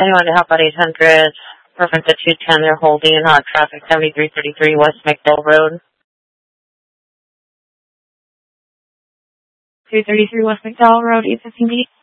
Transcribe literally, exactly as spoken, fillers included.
Anyone to help at eight hundred, perfect at two ten, they're holding in hot traffic, seventy-three thirty-three West McDowell Road. three thirty-three West McDowell Road, eight fifteen B.